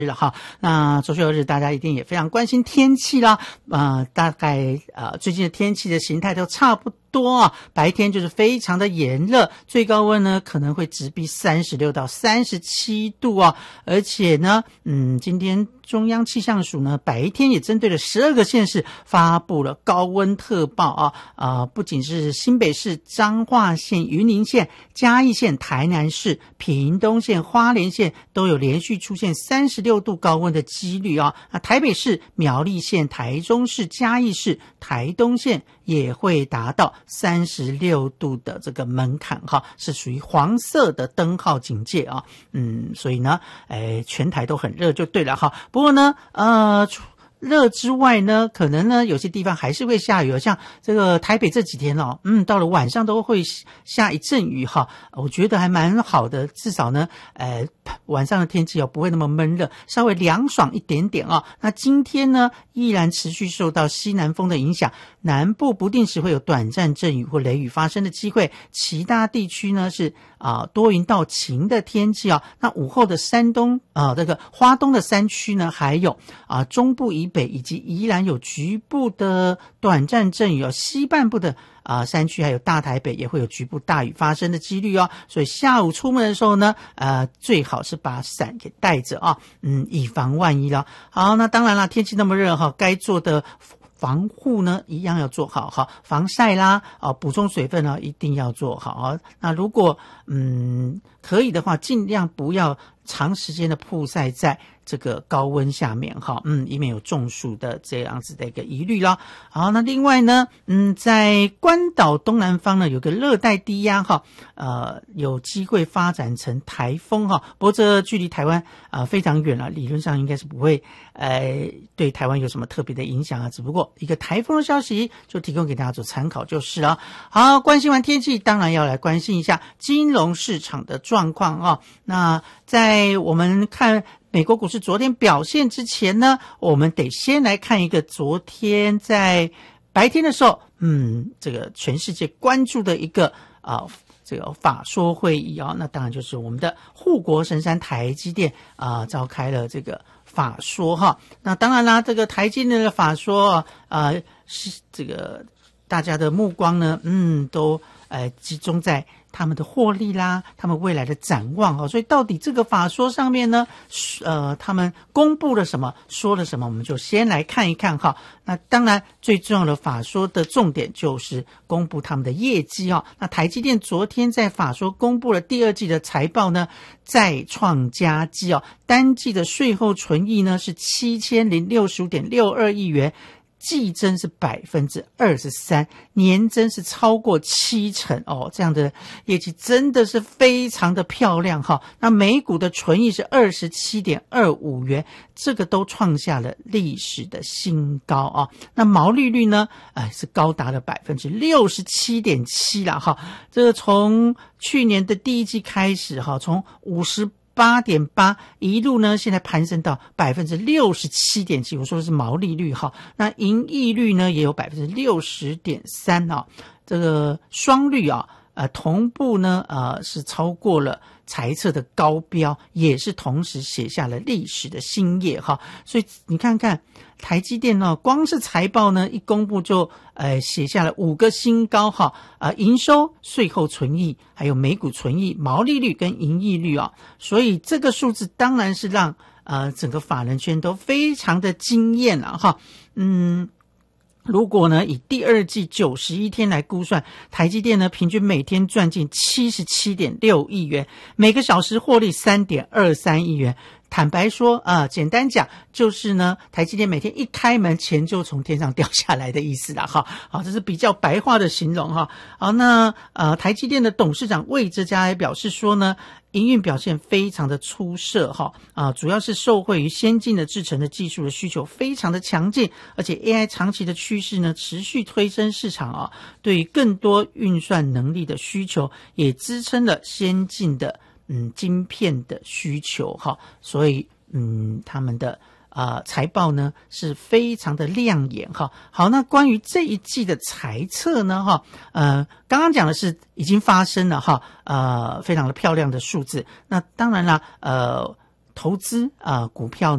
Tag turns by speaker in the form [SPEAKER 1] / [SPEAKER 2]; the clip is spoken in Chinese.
[SPEAKER 1] 了哈，那周休二日大家一定也非常关心天气啦，大概最近的天气的形态都差不多啊，白天就是非常的炎热，最高温呢可能会直逼36到37度啊，而且呢，今天中央气象署呢白天也针对了12个县市发布了高温特报啊，不仅是新北市、彰化县、云林县、嘉义县、台南市、屏东县、花莲县都有连续出现36度高温的几率啊，台北市、苗栗县、台中市、嘉义市、台东县也会达到36度的这个门槛哈，是属于黄色的灯号警戒啊，所以呢，全台都很热就对了哈。不过呢，热之外呢，可能呢有些地方还是会下雨，像这个台北这几天到了晚上都会下一阵雨哈，我觉得还蛮好的，至少呢晚上的天气不会那么闷热，稍微凉爽一点点啊。那今天呢依然持续受到西南风的影响，南部不定时会有短暂阵雨或雷雨发生的机会，其他地区呢是多云到晴的天气啊。那午后的山东这个花东的山区呢，还有中部以北以及宜兰有局部的短暂阵雨西半部的山区还有大台北也会有局部大雨发生的几率所以下午出门的时候呢最好是把伞给带着以防万一了。好，那当然了，天气那么热该做的防护呢一样要做好防晒啦补充水分一定要做好那如果可以的话，尽量不要长时间的曝晒在这个高温下面以免有中暑的这样子的一个疑虑啦。好，那另外呢在关岛东南方呢有个热带低压有机会发展成台风不过这距离台湾非常远了，理论上应该是不会对台湾有什么特别的影响只不过一个台风的消息就提供给大家做参考就是了。好，关心完天气，当然要来关心一下金融市场的状况那在我们看美国股市昨天表现之前呢，我们得先来看一个昨天在白天的时候这个全世界关注的一个这个法说会议那当然就是我们的护国神山台积电召开了这个法说那当然啦，这个台积电的法说是这个大家的目光呢都集中在他们的获利啦，他们未来的展望所以到底这个法说上面呢他们公布了什么，说了什么，我们就先来看一看那当然最重要的法说的重点就是公布他们的业绩那台积电昨天在法说公布了第二季的财报呢，再创佳绩单季的税后纯益呢是7065.62亿元，季增是 23%， 年增是超过70%这样的业绩真的是非常的漂亮那每股的纯益是 27.25 元，这个都创下了历史的新高那毛利率呢是高达了 67.7% 啦这个从去年的第一季开始从8.8 一路呢现在攀升到 67.7%， 我说的是毛利率那盈利率呢也有 60.3% 这个双率同步呢是超过了财测的高标，也是同时写下了历史的新页所以你看看台积电光是财报呢一公布就写下了5个新高营收、税后纯益还有每股纯益、毛利率跟盈利率所以这个数字当然是让整个法人圈都非常的惊艳了如果呢以第二季91天来估算，台积电呢平均每天赚进 77.6 亿元，每个小时获利 3.23 亿元。坦白说简单讲就是呢台积电每天一开门钱就从天上掉下来的意思啦好，这是比较白话的形容好，那台积电的董事长魏哲家也表示说呢，营运表现非常的出色主要是受惠于先进的制程的技术的需求非常的强劲，而且 AI 长期的趋势呢持续推升市场对于更多运算能力的需求，也支撑了先进的晶片的需求所以他们的财报呢是非常的亮眼好，那关于这一季的财测呢刚刚讲的是已经发生了非常的漂亮的数字。那当然啦投资股票